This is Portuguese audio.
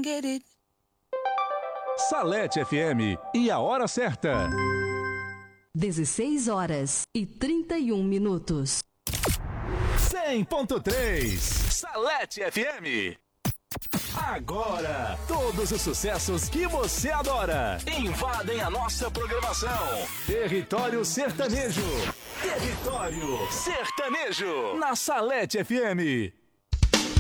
get it. Salete FM e a hora certa. 16h31. 100.3 Salete FM. Agora, todos os sucessos que você adora invadem a nossa programação. Território Sertanejo. Território Sertanejo. Na Salete FM.